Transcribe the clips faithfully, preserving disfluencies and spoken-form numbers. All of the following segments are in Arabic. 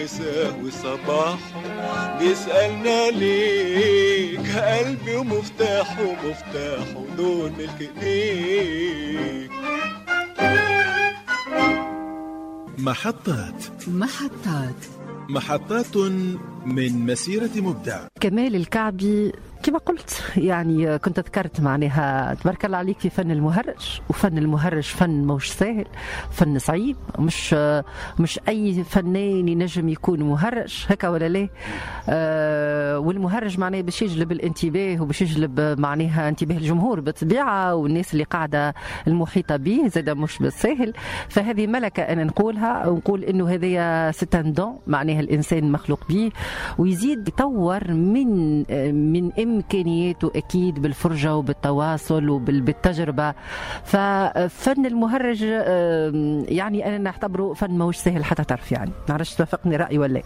مساه وصباحه بيسألنا ليك، قلبي ومفتاحه مفتاحه دول ملك ايديك. محطات محطات محطات من مسيرة مبدع. كمال الكعبي كما قلت، يعني كنت ذكرت معناها تبارك الله عليك في فن المهرج، وفن المهرج فن موش سهل، فن صعيب، مش مش اي فنان ينجم يكون مهرج هكا ولا لا. آه والمهرج معناه باش يجلب الانتباه وباش يجلب معناها انتباه الجمهور بالطبيعه والناس اللي قاعده المحيطه به زاد مش بالسهل. فهذه ملكه انا نقولها، ونقول انه هذايا ستان دون معناها الانسان مخلوق به، ويزيد يطور من من إمكانياته أكيد بالفرجة وبالتواصل وبالتجربة. ففن المهرج يعني أنا نعتبره فن موش سهل حتى تعرف، يعني نعرفش توافقني رأي ولا.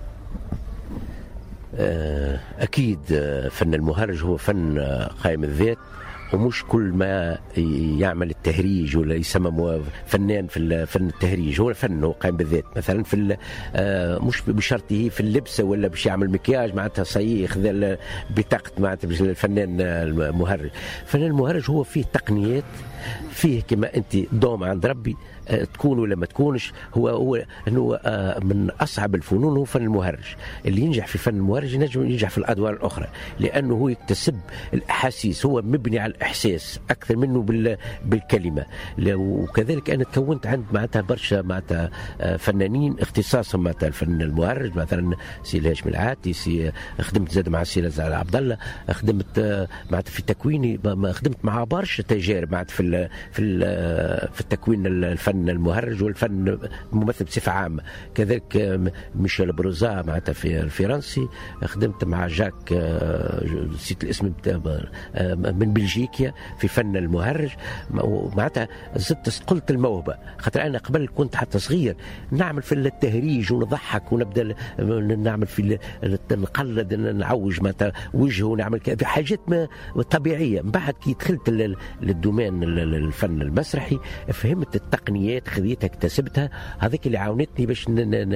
أكيد فن المهرج هو فن قائم الذات، ومش كل ما يعمل التهريج ولا يسمى فنان في فن التهريج، هو فن هو قائم بالذات. مثلا في مش بشرطه في اللبس ولا باش يعمل مكياج معناتها صيخ بطاقة معناتها الفنان المهرج. فن المهرج هو فيه تقنيات، فيه كما انت دوم عند ربي تكون ولا ما تكونش. هو هو انه من اصعب الفنون هو فن المهرج. اللي ينجح في فن المهرج ينجم ينجح في الادوار الاخرى، لانه هو يكتسب الاحاسيس، هو مبني على الاحساس اكثر منه بالكلمه. وكذلك انا تكونت عند معناتها برشا معناتها فنانين اختصاصهم معناتها الفن المهرج، مثلا سي الهاشم العاتي، سي خدمت زاد مع سي زاد عبد الله، خدمت معناتها في تكويني، خدمت مع برشا تجارب معناتها في في في التكوين الفن المهرج والفن الممثل بصفه عامه. كذلك ميشيل بروزا معناتها في الفرنسي، خدمت مع جاك نسيت الاسم من بلجيكا في فن المهرج. معناتها زدت استقلت الموهبه، خاطر انا قبل كنت حتى صغير نعمل في التهريج ونضحك ونبدا نعمل في نقلد نعوج معناتها وجهه ونعمل حاجات ما طبيعيه. من بعد كي دخلت للدومين الفن المسرحي فهمت التقنيات، خذيتها اكتسبتها، هذيك اللي عاونتني باش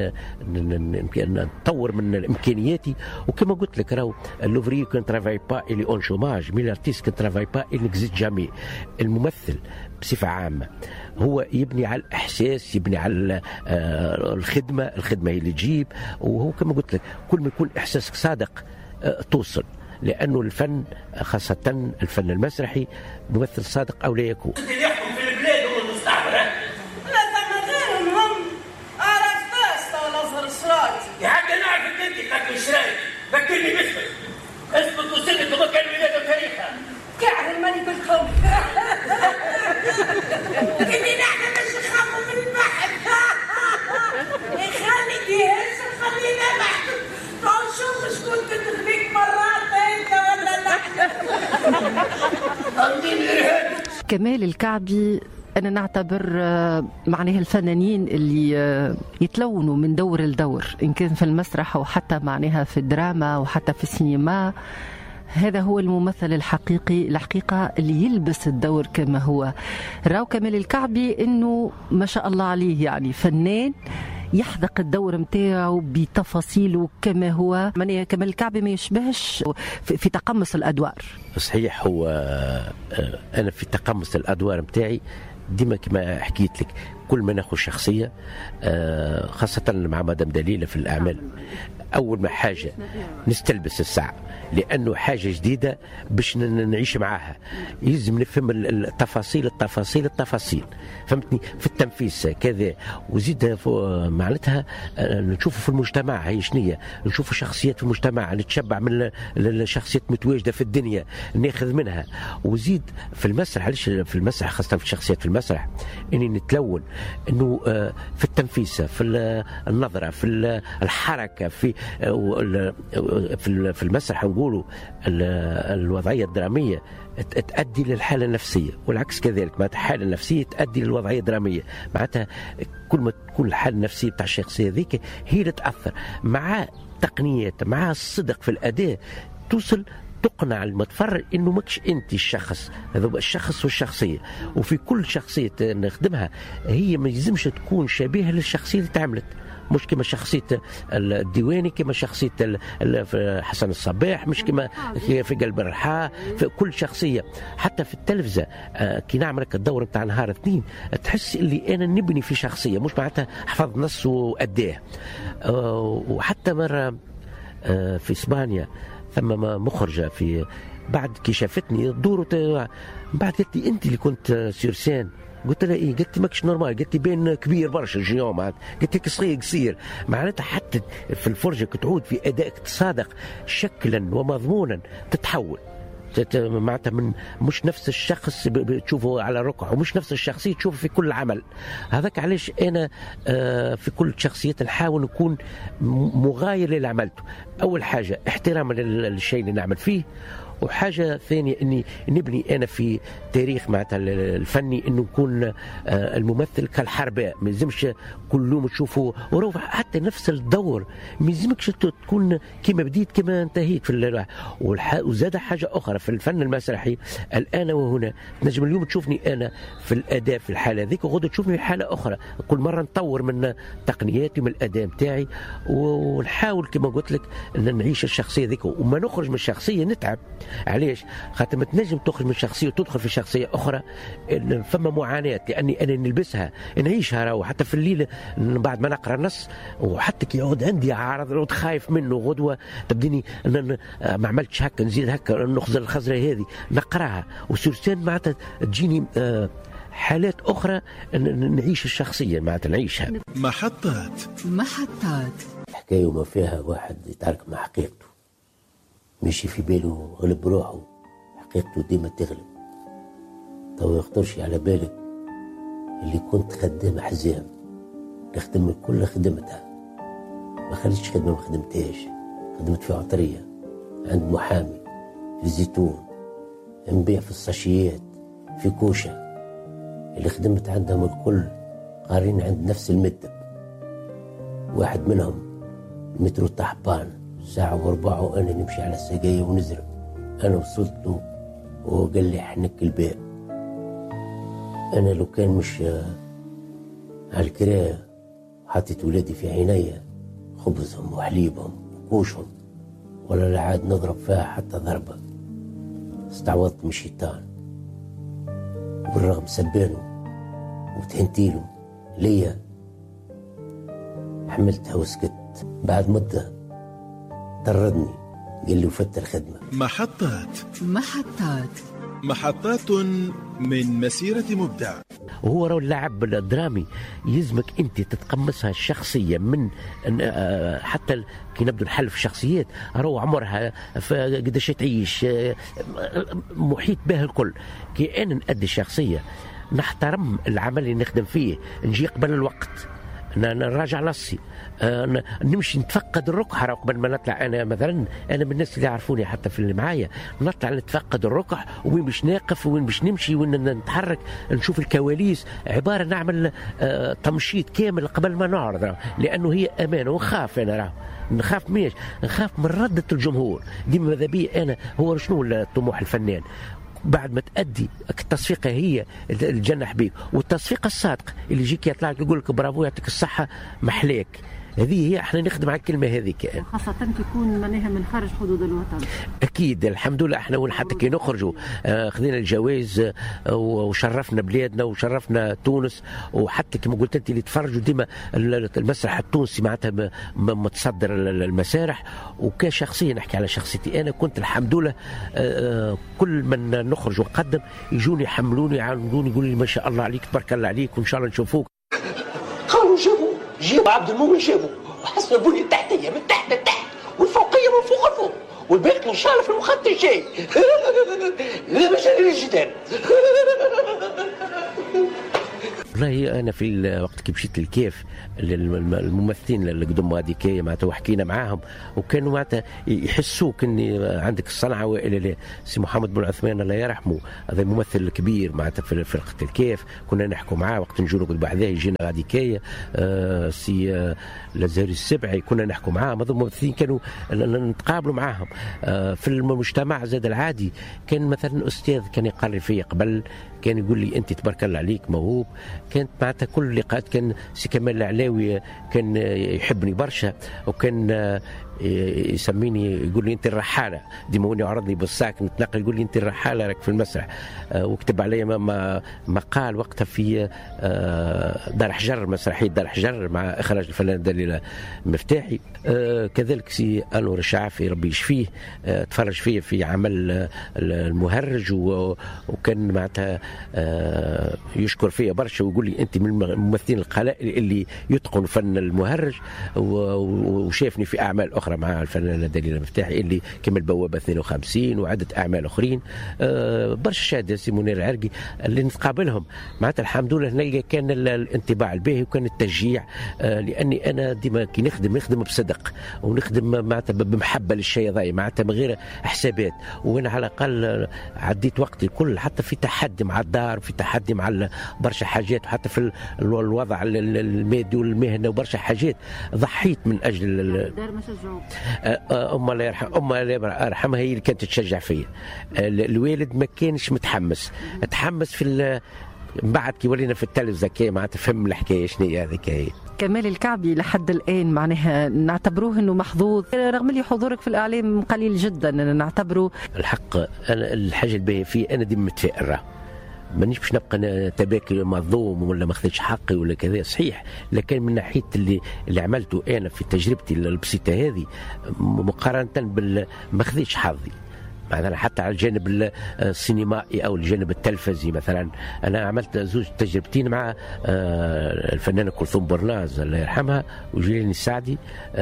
نطور من امكانياتي. وكما قلت لك راهو لوفري كون ترافاي با الي اون شوماج مي لارتيست كون ترافاي با il n'existe jamais. الممثل بصفة عامة هو يبني على الإحساس، يبني على الخدمة، الخدمة هي اللي تجيب. وهو كما قلت لك كل ما يكون إحساسك صادق توصل، لأنه الفن خاصة الفن المسرحي ممثل صادق أو لا يكون. اللي يحكم في البلاد هو المستعمر. لا ثم غيرهم هم أعرف باسطة ولا أظهر شرايط. يا حاجة نعرفك أنت لكن شرايط، ذكرني باسمك. اسمك وسنك ومكان ولادة وتاريخها. كعب الملك الخم. كني نحن مش نخافوا من البحر. يخلي يهز وخلينا بحر. طول شوف شكون تتخليك مرات انت ولا نحن. كمال الكعبي أنا نعتبر معناها الفنانين اللي يتلونوا من دور لدور، إن كان في المسرح أو حتى معناها في الدراما وحتى في السينما. هذا هو الممثل الحقيقي الحقيقة اللي يلبس الدور كما هو. راو كمال الكعبي إنه ما شاء الله عليه، يعني فنان يحدق الدور متاعه بتفاصيله كما هو. من كمال الكعبي ما يشبهش في تقمص الأدوار. صحيح، هو أنا في تقمص الأدوار متاعي ديما كما حكيت لك، كل ما ناخذ شخصية خاصة مع مدام دليلة في الأعمال، أول ما حاجة نستلبس الساعة، لأنه حاجة جديدة باش نعيش معاها. يلزم نفهم التفاصيل التفاصيل التفاصيل فهمتني في التنفيذ كذا. وزيد معناتها نشوفه في المجتمع هي شنية، نشوفوا شخصيات في المجتمع، نتشبع من الشخصيات متواجدة في الدنيا ناخذ منها. وزيد في المسرح، علاش في المسرح خاصة في الشخصيات في المسرح إني نتلون إنه في التنفيذ، في النظرة، في الحركة، في في المسرح نقولوا الوضعية الدرامية تؤدي للحالة النفسية، والعكس كذلك معناتها الحالة النفسية تؤدي للوضعية الدرامية. معناتها كل ما تكون الحالة النفسية بتاع الشخصية ذيك هي اللي تأثر مع تقنيات، مع الصدق في الأداء، توصل تقنع المتفرج انه ماكش انت الشخص، هذا الشخص والشخصيه. وفي كل شخصيه نخدمها هي ما يلزمش تكون شبيهه للشخصيه اللي تعملت، مش كما شخصيه الديواني، كما شخصيه حسن الصباح، مش كما في قلب الرحاه، في كل شخصيه. حتى في التلفزه كي نعمل الدور نتاع نهار اثنين تحس اللي انا نبني في شخصيه، مش معناتها حفظ نص واداه. وحتى مره في اسبانيا ثم مخرجه في بعد كي شافتني دورة بعد قالت لي انت اللي كنت سيرسان. قلت لها ايه؟ قالت لي ماكش نورمال، قالت لي بين كبير برشا الجيوم، قالت لك صغير قصير. معناتها حتى في الفرجه كتعود في ادائك تصادق شكلا ومضمونا تتحول معناتها من مش نفس الشخص بتشوفه على ركعه ومش نفس الشخصيه تشوفه في كل عمل. هذاك علاش انا في كل شخصيات نحاول نكون مغاير للي عملته. اول حاجه احتراما للشيء اللي نعمل فيه، وحاجة ثانية أني نبني أنا في تاريخ معناتها الفني أنه نكون الممثل كالحرباء، ما يلزمش كل يوم تشوفه وروح حتى نفس الدور، ما يلزمكش تكون كما بديت كما انتهيت في. وزاد حاجة أخرى في الفن المسرحي الآن وهنا، تنجم اليوم تشوفني أنا في الأداء في الحالة ذيك وغدا تشوفني في حالة أخرى، كل مرة نطور من تقنياتي من الأداء متاعي ونحاول كما قلت لك أن نعيش الشخصية ذيك وما نخرج من الشخصية نتعب. علاش؟ خاطر ما تنجم تخرج من شخصيه وتدخل في شخصيه اخرى فما معاناه، لاني انا نلبسها نعيشها. راهو حتى في الليل بعد ما نقرا نص وحتى كي يعود عندي عارض رود خايف منه غدوه تبديني ما عملتش هكا نزيد هكا نخزر الخزره هذه نقراها، وسورسان معناتها تجيني حالات اخرى نعيش الشخصيه معناتها نعيشها. محطات محطات حكايه وما فيها واحد يتعارك مع حقيقته، ماشي في باله غلب روحه، حقيقته ديما تغلب. تو يخطرش على بالك اللي كنت خدام حزام نخدم كل خدمتها، ما خليتش خدمة ما خدمتهاش، خدمت في عطرية عند محامي في الزيتون، نبيع في الساشيات في كوشة، اللي خدمت عندهم الكل قارين عند نفس المكتب. واحد منهم المترو طحبان ساعة وربع وأنا نمشي على السقاية ونزرب. أنا وصلت له وهو قال لي حنك الباب. أنا لو كان مش على الكراية حطيت ولادي في عينيا خبزهم وحليبهم وكوشهم ولا لا عاد نضرب فيها حتى ضربة. استعوضت من الشيطان وبالرغم سبانه وتهنتيله ليا حملتها وسكت. بعد مدة طردني قال لي وفت الخدمة. محطات محطات محطات من مسيرة مبدع. وهو راه اللاعب الدرامي يلزمك انت تتقمصها الشخصيه من حتى كي نبدو نحل في الشخصيات راهو عمرها قداش تعيش محيط بها الكل. كي انا نأدي الشخصيه نحترم العمل اللي نخدم فيه، نجي قبل الوقت نراجع نصي، نمشي نتفقد الركح قبل ما نطلع. انا مثلا انا من الناس اللي يعرفوني حتى في اللي معايا نطلع نتفقد الركح وين باش ناقف وين باش نمشي وين نتحرك، نشوف الكواليس، عباره نعمل تمشيط كامل قبل ما نعرض، لانه هي امانه. ونخاف انا راه نخاف ميش نخاف من ردة الجمهور ديما. ماذا بي انا هو شنو الطموح الفنان بعد ما تأدي التصفيقة هي الجنح بيك، والتصفيقة الصادق اللي يجيك يطلع لك يقول لك برافو يعطيك الصحة محليك. هذه هي احنا نخدم على الكلمه هذه كأن. خاصه تكون معناها من خارج حدود الوطن. اكيد الحمد لله احنا وين حتى كي نخرجوا آه خذينا الجوائز آه وشرفنا بلادنا وشرفنا تونس. وحتى كما قلت انت اللي تفرجوا ديما المسرح التونسي معناتها متصدر المسارح. وكشخصيه نحكي على شخصيتي انا كنت الحمد لله آه كل من نخرج ونقدم يجوني يحملوني يعاونوني يقولوا لي ما شاء الله عليك تبارك الله عليك وان شاء الله نشوفوك. قالوا جابوا جيب عبد المؤمن جابوا وحسن البنية التحتية من تحت لتحت والفوقية من فوق لفوق والباقي ان شاء الله في المخط الجاي. لا مش الجدال. والله انا في الوقت كي مشيت للكيف الممثلين اللي قدموا هذيك معناتها وحكينا معاهم وكانوا معناتها يحسوك اني عندك الصنعه والى سي محمد بن عثمان الله يرحمه هذا الممثل الكبير معناتها في فرقه الكيف كنا نحكوا معاه وقت نجوا نقعد بعدها يجينا هذيك آه سي آه الازهري السبعي كنا نحكوا معاه. هذو الممثلين كانوا نتقابلوا معاهم آه في المجتمع زاد العادي. كان مثلا استاذ كان يقرر فيا قبل كان يقول لي انت تبارك الله عليك موهوب كانت معناتها كل اللقاءات كان سي كمال العلاوي كان يحبني برشا، وكان يسميني يقول لي انت الرحاله، ديما وني يعرضني بالساك نتنقل يقول لي انت الرحاله راك في المسرح. وكتب علي مقال وقتها في دار حجر، مسرحيه دار حجر مع اخراج الفنان دليل مفتاحي. كذلك سي انور الشعافي ربي يشفيه تفرج فيه في عمل المهرج، وكان معناتها يشكر فيا برشا ويقول لي انت من الممثلين القلائل اللي يتقن فن المهرج، وشافني في اعمال اخرى مع الفنان دليل المفتاحي اللي كما البوابه اثنين وخمسين وعده اعمال اخرين. أه برشا شهاده سي منير العرقي اللي نتقابلهم معناتها الحمد لله نلقى كان الانطباع الباهي وكان التشجيع. أه لاني انا ديما كي نخدم نخدم بصدق ونخدم معناتها بمحبه للشيء ضاي معناتها من غير حسابات، وانا على الاقل عديت وقتي الكل حتى في تحدي مع الدار وفي تحدي مع برشا حاجات، وحتى في الوضع المادي والمهنه وبرشا حاجات ضحيت من اجل الدار. ما شجعوك؟ أم الله يرحم أم الله يرحمها هي اللي كانت تشجع فيا. الوالد ما كانش متحمس، تحمس في بعد كي ولينا في التلفزة كي معناتها فهم الحكايه شنو هي هذيك. كمال الكعبي لحد الآن معناها نعتبروه أنه محظوظ رغم اللي حضورك في الإعلام قليل جدا، نعتبره الحق. أنا الحاجة الباهية فيه أنا ديما متفائل، مانيش باش نبقى تباكي مظلوم ولا ما خذيتش حقي ولا كذا صحيح، لكن من ناحيه اللي اللي عملته انا في تجربتي البسيطه هذه مقارنه بال ما خذيتش حظي مثلا حتى على الجانب السينمائي او الجانب التلفزي. مثلا انا عملت زوج تجربتين مع الفنانه كلثوم برناز الله يرحمها وجيلين السعدي.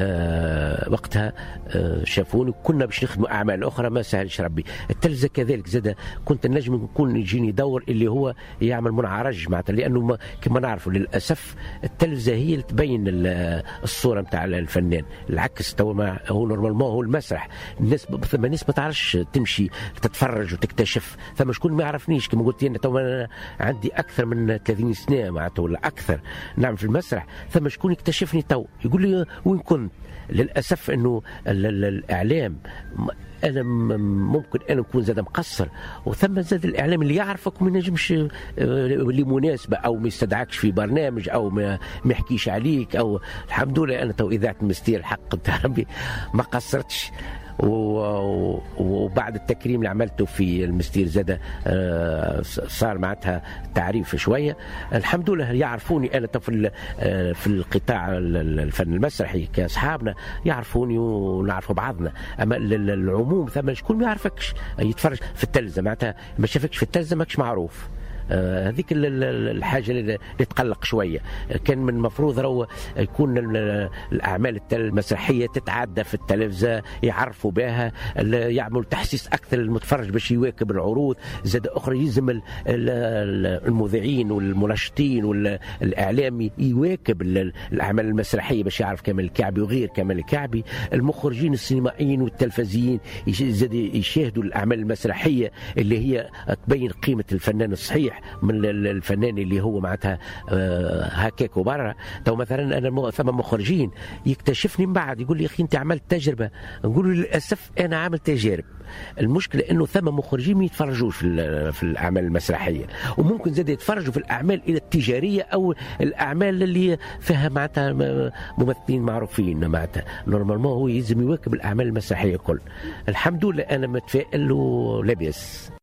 وقتها شافوني كنا باش نخدموا اعمال اخرى ما سهلش ربي. التلفزه كذلك زاد كنت النجم يكون يجيني دور اللي هو يعمل منعرج معناتها، لانه كما نعرفوا للاسف التلفزه هي اللي تبين الصوره نتاع الفنان، العكس تو هو نورمالمون هو المسرح. الناس ما الناس ما تعرفش تمشي تتفرج وتكتشف. ثم شكون ما يعرفنيش كما قلت انا تو انا عندي اكثر من ثلاثين سنه معناتها ولا اكثر نعم في المسرح. ثم شكون يكتشفني تو يقول لي وين كنت. للاسف انه الاعلام انا ممكن انا نكون زاد مقصر، وثم زاد الاعلام اللي يعرفك وما ينجمش لمناسبه او ما يستدعكش في برنامج او ما يحكيش عليك. او الحمد لله انا تو اذاعه مستير الحق نتاع ربي ما قصرتش. وبعد التكريم اللي عملته في المستير زاد صار معناتها تعريف شويه الحمد لله. يعرفوني انا في في القطاع الفن المسرحي كاصحابنا يعرفوني ونعرفوا بعضنا، اما العموم ثم شكون ما يعرفكش يتفرج في التلفزه معناتها ما شافكش في التلفزه ماكش معروف. هذيك الحاجه اللي تقلق شويه. كان من المفروض رو يكون الاعمال المسرحيه تتعدى في التلفزه يعرفوا بها، يعملوا تحسيس اكثر للمتفرج باش يواكب العروض. زاد اخرى يلزم المذيعين والمنشطين والاعلامي يواكب الاعمال المسرحيه باش يعرف كمال الكعبي وغير كمال الكعبي. المخرجين السينمائيين والتلفزيين زاد يشاهدوا الاعمال المسرحيه اللي هي تبين قيمه الفنان الصحيح من الفنان اللي هو معناتها هكاك وبرا. تو مثلا انا ثم مخرجين يكتشفني من بعد يقول لي اخي انت عملت تجربه، نقول له للاسف انا عامل تجارب. المشكله انه ثم مخرجين ما يتفرجوش في في الاعمال المسرحيه، وممكن زاد يتفرجوا في الاعمال الى التجاريه او الاعمال اللي فيها معناتها ممثلين معروفين. معناتها نورمالمون هو يلزم يواكب الاعمال المسرحيه كل. الحمد لله انا متفائل ولاباس.